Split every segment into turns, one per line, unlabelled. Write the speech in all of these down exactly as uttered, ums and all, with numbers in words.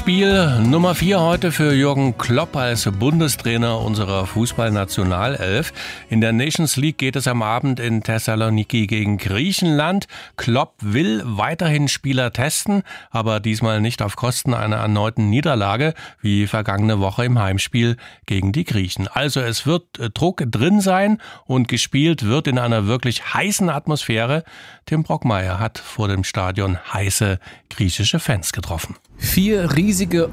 Spiel Nummer vier heute für Jürgen Klopp als Bundestrainer unserer Fußballnationalelf. In der Nations League geht es am Abend in Thessaloniki gegen Griechenland. Klopp will weiterhin Spieler testen, aber diesmal nicht auf Kosten einer erneuten Niederlage wie vergangene Woche im Heimspiel gegen die Griechen. Also es wird Druck drin sein und gespielt wird in einer wirklich heißen Atmosphäre. Tim Brockmeier hat vor dem Stadion heiße griechische Fans getroffen.
Vier riesige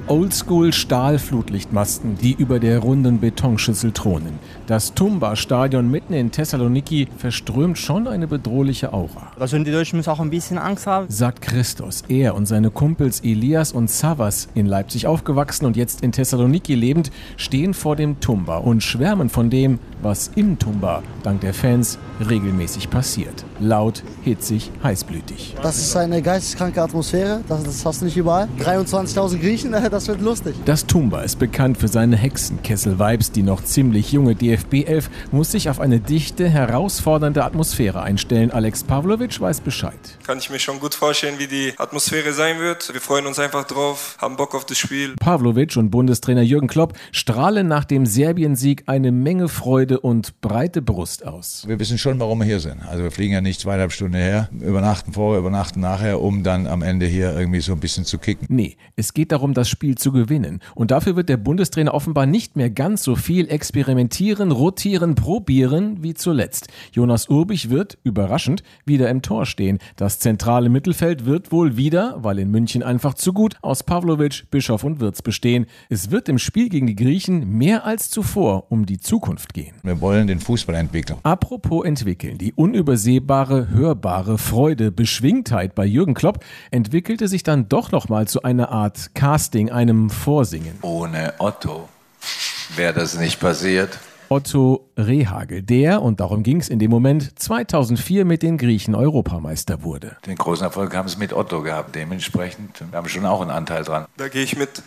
Oldschool-Stahlflutlichtmasten, die über der runden Betonschüssel thronen. Das Toumba-Stadion mitten in Thessaloniki verströmt schon eine bedrohliche Aura.
Also die Deutschen müssen auch ein bisschen Angst haben,
sagt Christos. Er und seine Kumpels Elias und Savas, in Leipzig aufgewachsen und jetzt in Thessaloniki lebend, stehen vor dem Toumba und schwärmen von dem, was im Toumba dank der Fans regelmäßig passiert. Laut, hitzig, heißblütig.
Das ist eine geisteskranke Atmosphäre, das, das hast du nicht überall. dreiundzwanzigtausend Griechen, das wird lustig.
Das Toumba ist bekannt für seine Hexenkessel-Vibes. Die noch ziemlich junge D F B-Elf muss sich auf eine dichte, herausfordernde Atmosphäre einstellen. Alex Pavlovic weiß Bescheid.
Kann ich mir schon gut vorstellen, wie die Atmosphäre sein wird. Wir freuen uns einfach drauf, haben Bock auf das Spiel.
Pavlovic und Bundestrainer Jürgen Klopp strahlen nach dem Serbien-Sieg eine Menge Freude und breite Brust aus.
Wir wissen schon, warum wir hier sind. Also wir fliegen ja nicht zweieinhalb Stunden her, übernachten vorher, übernachten nachher, um dann am Ende hier irgendwie so ein bisschen zu kicken.
Nee, es geht darum, das Spiel zu gewinnen. Und dafür wird der Bundestrainer offenbar nicht mehr ganz so viel experimentieren, rotieren, probieren wie zuletzt. Jonas Urbich wird, überraschend, wieder im Tor stehen. Das zentrale Mittelfeld wird wohl wieder, weil in München einfach zu gut, aus Pavlovic, Bischof und Wirtz bestehen. Es wird im Spiel gegen die Griechen mehr als zuvor um die Zukunft gehen.
Wir wollen den Fußball entwickeln.
Apropos entwickeln, die unübersehbare, hörbare Freude, Beschwingtheit bei Jürgen Klopp entwickelte sich dann doch noch mal zu einer Art Casting, einem Vorsingen.
Ohne Otto wäre das nicht passiert.
Otto Rehhagel, der, und darum ging es in dem Moment, zweitausendvier mit den Griechen Europameister wurde.
Den großen Erfolg haben sie mit Otto gehabt. Dementsprechend haben wir schon auch einen Anteil dran.
Da gehe ich mit.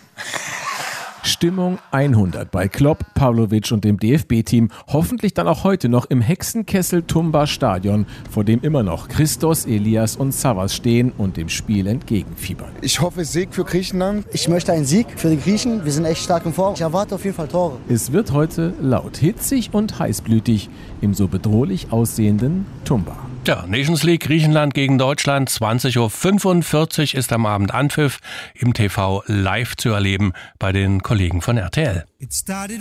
Stimmung hundert bei Klopp, Pavlovic und dem D F B-Team. Hoffentlich dann auch heute noch im Hexenkessel-Toumba-Stadion, vor dem immer noch Christos, Elias und Savas stehen und dem Spiel entgegenfiebern.
Ich hoffe Sieg für Griechenland. Ich möchte einen Sieg für die Griechen. Wir sind echt stark in Form. Ich erwarte auf jeden Fall Tore.
Es wird heute laut, hitzig und heißblütig im so bedrohlich aussehenden Toumba.
Ja, Nations League Griechenland gegen Deutschland, zwanzig Uhr fünfundvierzig ist am Abend Anpfiff, im T V live zu erleben bei den Kollegen von R T L.